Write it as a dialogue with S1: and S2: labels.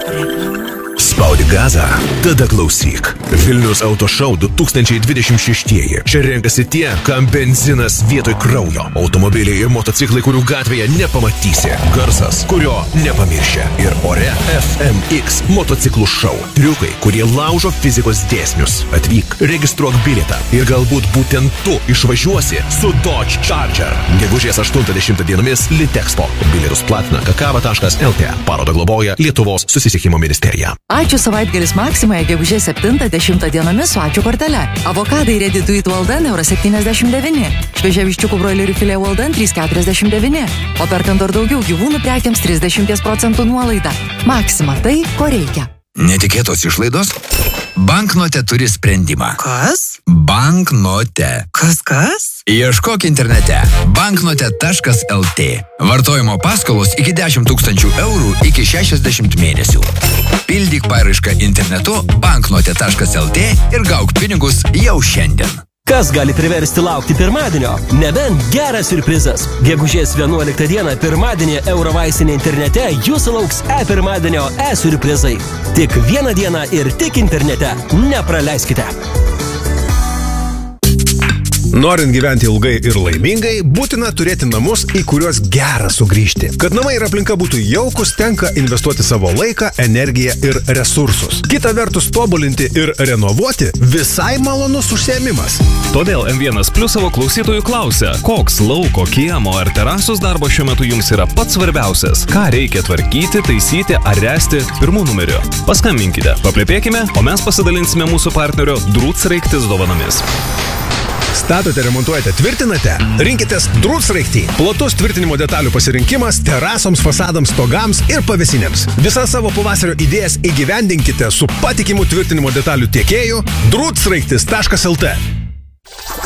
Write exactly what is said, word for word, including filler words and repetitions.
S1: Spaudi gazą, tada klausyk. Vilnius Auto Show du tūkstančiai dvidešimt šeštieji. Čia renkasi tie, kam benzinas vietoj kraujo. Automobiliai ir motociklai, kurių gatvėje nepamatysi. Garsas, kurio nepamiršia. Ir ore F M X motociklų šou. Triukai, kurie laužo fizikos dėsnius. Atvyk, registruok bilietą. Ir galbūt būtent tu išvažiuosi su Dodge Charger. Gegužės aštuntą dešimtą dienomis Litexpo. Bilietus platina kakava taškas L T. Parodą globoja Lietuvos susisiekimo ministerija.
S2: Ačiū savaitgalis Maksimoje gegužės septintą dešimtą dienomis su ačiū kortele. Avokadai ready to eat Well Done euras septyniasdešimt devyni. Šviežia viščiukų broilerių filė Well Done trys keturiasdešimt devyni. O perkant dar daugiau gyvūnų prekiams trisdešimt procentų nuolaida. Maksima tai, ko reikia.
S3: Netikėtos išlaidos? Banknote turi sprendimą.
S4: Kas?
S3: Banknote.
S4: Kas kas?
S3: Ieškok internete banknote taškas L T. Vartojimo paskolos iki dešimt tūkstančių eurų iki šešiasdešimt mėnesių. Pildyk paraišką internetu banknote taškas L T ir gauk pinigus jau šiandien.
S5: Kas gali priversti laukti pirmadienio? Nebent geras siurprizas. Gegužės vienuoliktą dieną pirmadienį Eurovaistinė internete jūsų lauks e-pirmadienio e-siurprizai. Tik vieną dieną ir tik internete. Nepraleiskite.
S6: Norint gyventi ilgai ir laimingai, būtina turėti namus, į kuriuos gera sugrįžti. Kad namai ir aplinka būtų jaukus, tenka investuoti savo laiką, energiją ir resursus. Kita vertus, tobulinti ir renovuoti visai malonus užsiėmimas.
S7: Todėl M vienas Plus savo klausytojų klausia, koks lauko, kiemo ar terasos darbo šiuo metu jums yra pats svarbiausias? Ką reikia tvarkyti, taisyti ar ręsti pirmų numeriu? Paskambinkite, paplepėkime, o mes pasidalinsime mūsų partnerio Drūtsraigtis dovanomis.
S6: Statote, remontuojate, tvirtinate? Rinkitės Drūtsraigtį. Platus tvirtinimo detalių pasirinkimas terasoms, fasadams, stogams ir pavėsinėms. Visas savo pavasario idėjas įgyvendinkite su patikimu tvirtinimo detalių tiekėju Drūtsraigtis taškas L T.